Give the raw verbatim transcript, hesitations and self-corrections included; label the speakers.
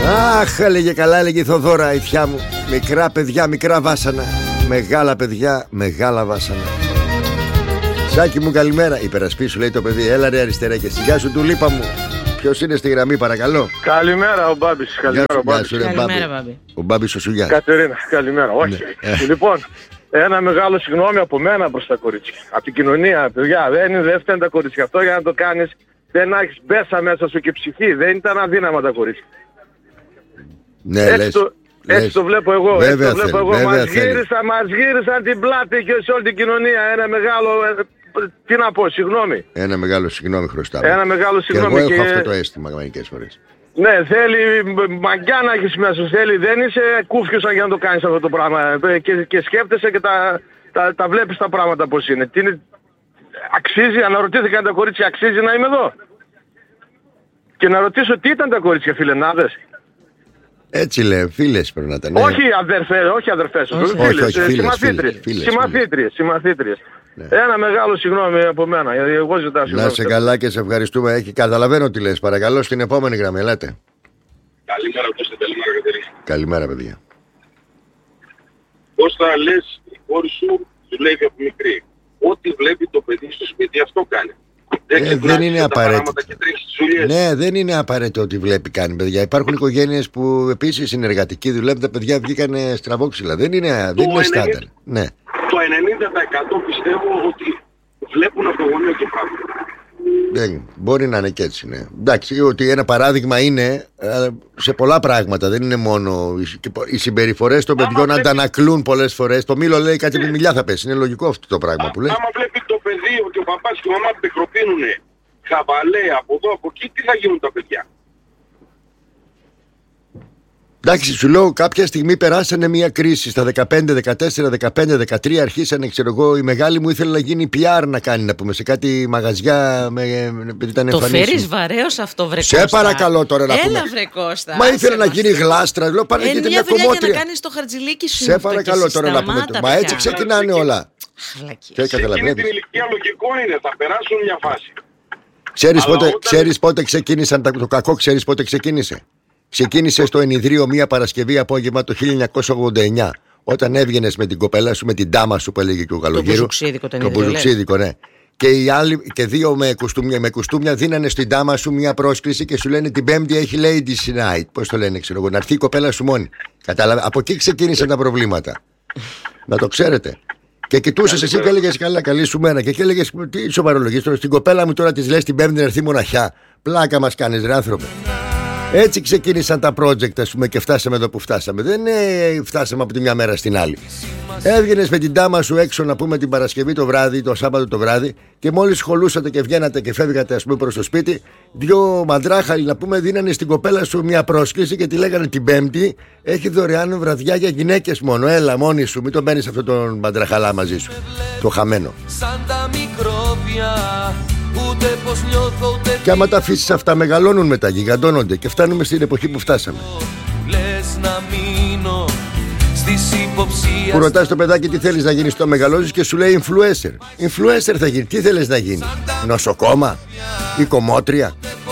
Speaker 1: Αχ, έλεγε καλά, έλεγε η Θοδώρα η θιά μου. Μικρά παιδιά, μικρά βάσανα. Μεγάλα παιδιά, μεγάλα βάσανα. Σάκη μου, καλημέρα. Υπερασπίσου, λέει το παιδί. Έλα ρε αριστερά και σιγά σου του λίπα μου. Ποιος είναι στη γραμμή, παρακαλώ?
Speaker 2: Καλημέρα, ο Μπάμπης. Καλημέρα, ο Μπάμπης.
Speaker 3: Καλημέρα, Μπάμπη.
Speaker 1: Ο Μπάμπης ο Σουγιάς.
Speaker 2: Κατερίνα, καλημέρα. Όχι.
Speaker 1: Ναι.
Speaker 2: Λοιπόν, ένα μεγάλο συγγνώμη από μένα προς τα κορίτσια. Από την κοινωνία, παιδιά. Δεν είναι δεν φταίνουν τα κορίτσια. Αυτό για να το κάνεις, δεν έχεις μπέσα μέσα σου και ψυχή. Δεν ήταν αδύναμα τα κορίτσια.
Speaker 1: Ναι,
Speaker 2: έτσι,
Speaker 1: λες,
Speaker 2: το,
Speaker 1: λες.
Speaker 2: έτσι το βλέπω εγώ.
Speaker 1: Βέβαια
Speaker 2: έτσι το βλέπω
Speaker 1: θέλει,
Speaker 2: εγώ.
Speaker 1: βέβαια
Speaker 2: Μας,
Speaker 1: θέλει.
Speaker 2: γύρισαν, μας γύρισαν την πλάτη και σε όλη την κοινωνία. Ένα μεγάλο. Τι να πω, συγγνώμη.
Speaker 1: Ένα μεγάλο συγγνώμη χρωστάμε.
Speaker 2: Ένα μεγάλο συγγνώμη.
Speaker 1: Και εγώ έχω
Speaker 2: και...
Speaker 1: αυτό το αίσθημα μερικές φορές.
Speaker 2: Ναι, θέλει μαγκιά να έχεις μέσα, θέλει, δεν είσαι κούφιος για να το κάνεις αυτό το πράγμα και, και σκέφτεσαι και τα, τα, τα βλέπεις τα πράγματα πως είναι. Τι είναι. Αξίζει, αναρωτήθηκαν τα κορίτσια, αξίζει να είμαι εδώ. Και να ρωτήσω τι ήταν τα κορίτσια, φιλενάδες.
Speaker 1: Έτσι λέει, φίλες πρέπει να ήταν.
Speaker 2: Όχι αδερφές, όχι αδερφές,
Speaker 3: όχι,
Speaker 2: φίλες,
Speaker 1: όχι, φίλες,
Speaker 2: συμμαθήτριες,
Speaker 1: φίλες,
Speaker 2: συμμαθήτριες, συμμαθήτριες.
Speaker 1: Ναι.
Speaker 2: Ένα μεγάλο συγγνώμη από μένα, γιατί εγώ ζητάω συγγνώμη.
Speaker 1: Να σε καλά και σε ευχαριστούμε. Έχει, καταλαβαίνω τι λες. Παρακαλώ στην επόμενη γραμμή, ελάτε.
Speaker 4: Καλημέρα, Κώστα, καλημέρα, Κατερίνα.
Speaker 1: Καλημέρα, παιδιά.
Speaker 4: Κώστα, λες, η κόρη σου δουλεύει από μικρή. Ό,τι βλέπει το παιδί στο σπίτι, αυτό κάνει.
Speaker 1: Ε, δεν είναι απαραίτητο.
Speaker 4: Και τρέχει στις δουλειές.
Speaker 1: Ναι, δεν είναι απαραίτητο ότι βλέπει κάνει, παιδιά. Υπάρχουν οικογένειες που επίσης είναι εργατικοί, δουλεύουν, τα παιδιά βγήκαν στραβόξυλα. Δεν είναι, δεν είναι στάνταρ. Ναι.
Speaker 4: Το ενενήντα τοις εκατό πιστεύω ότι βλέπουν από το γονείο και πράγματα.
Speaker 1: Δεν, μπορεί να είναι και έτσι, ναι. Εντάξει, ότι ένα παράδειγμα είναι ε, σε πολλά πράγματα. Δεν είναι μόνο οι, οι συμπεριφορές των παιδιών να αντανακλούν πολλές φορές. Το μήλο λέει κάτι με μιλιά θα πέσει. Είναι λογικό αυτό το πράγμα
Speaker 4: Α,
Speaker 1: που λέει.
Speaker 4: Άμα βλέπει το παιδί ότι ο παπάς και η μαμά πεχροπίνουνε χαβαλέ από εδώ από εκεί, τι θα γίνουν τα παιδιά?
Speaker 1: Εντάξει, σου λέω κάποια στιγμή περάσανε μια κρίση στα δεκαπέντε, δεκατέσσερα, δεκαπέντε, δεκατρία. Αρχίσανε, ξέρω εγώ, η μεγάλη μου ήθελε να γίνει πι αρ να κάνει, να πούμε, σε κάτι μαγαζιά. Με, επειδή ήταν
Speaker 3: το
Speaker 1: εμφανίσιμο.
Speaker 3: φέρεις βαρέως αυτό, βρε
Speaker 1: Σε
Speaker 3: Κώστα.
Speaker 1: παρακαλώ τώρα να
Speaker 3: Έλα,
Speaker 1: πούμε.
Speaker 3: βρε Κώστα.
Speaker 1: Μα ήθελε να
Speaker 3: μας.
Speaker 1: γίνει γλάστρα. Λέω πάνε
Speaker 3: Είναι
Speaker 1: γιατί
Speaker 3: μια
Speaker 1: μια
Speaker 3: δουλειά για να
Speaker 1: κομμότρια.
Speaker 3: κάνεις το χαρτζηλίκι σου.
Speaker 1: Σε παρακαλώ τώρα να πούμε. Μα έτσι ξεκινάνε όλα.
Speaker 3: Χαλακίες.
Speaker 1: Και
Speaker 4: Σε εκείνη την
Speaker 1: καταλαβαίνεις.
Speaker 4: ηλικία λογικό είναι, θα περάσουν μια φάση.
Speaker 1: Ξέρεις
Speaker 4: Αλλά
Speaker 1: πότε,
Speaker 4: όταν-
Speaker 1: ξέρεις πότε ξεκίνησαν τα- το κακό, ξέρεις πότε ξεκίνησε. Ξεκίνησε στο ενιδρίο μία Παρασκευή απόγευμα το χίλια εννιακόσια ογδόντα εννιά. Όταν έβγαινες με την κοπέλα σου, με την τάμα σου που έλεγε και ο Καλογύρου.
Speaker 3: μπουζουξίδικο το
Speaker 1: Το
Speaker 3: ενιδρίο,
Speaker 1: μπουζουξίδικο, ναι. Και οι άλλοι και δύο με κουστούμια, με κουστούμια δίνανε στην τάμα σου μία πρόσκληση και σου λένε την Πέμπτη έχει Ladies Night. Πώς το λένε, ξέρω εγώ, να έρθει η κοπέλα σου μόνη. Κατάλαβε. Από εκεί ξεκίνησαν τα προβλήματα. Να το ξέρετε. Και κοιτούσες εσύ και έλεγες καλά, καλή σου μέρα. Και εκεί έλεγες τι σοβαρολογείς τώρα. Στην κοπέλα μου τώρα της λες την Πέμπτη να έρθει μοναχιά. Πλάκα μας κάνεις, ρε άνθρωπε. Έτσι ξεκίνησαν τα project, ας πούμε, και φτάσαμε εδώ που φτάσαμε. Δεν ε, φτάσαμε από τη μια μέρα στην άλλη. Έβγαινες με την τάμα σου έξω, να πούμε, την Παρασκευή το βράδυ, το Σάββατο το βράδυ, και μόλις σχολούσατε και βγαίνατε και φεύγατε, ας πούμε, προς το σπίτι, δυο μαντράχαλοι, να πούμε, δίνανε στην κοπέλα σου μια πρόσκληση και τη λέγανε την Πέμπτη έχει δωρεάν βραδιά για γυναίκες μόνο. Έλα, μόνη σου, μην τον παίρνεις αυτόν τον μαντραχαλά μαζί σου. Το χαμένο.
Speaker 5: Σαν τα μικρόβια. Ούτε πως νιώθω, ούτε
Speaker 1: Και άμα τα αφήσεις αυτά, μεγαλώνουν μετά, γιγαντώνονται και φτάνουμε στην εποχή που φτάσαμε.
Speaker 5: λες να μείνω στις υποψίες.
Speaker 1: Που ρωτάς το παιδάκι τι θέλεις να γίνεις στο μεγαλώσεις και σου λέει influencer. Influencer θα γίνει. Τι θέλεις να γίνει, νοσοκόμα ή κομμότρια?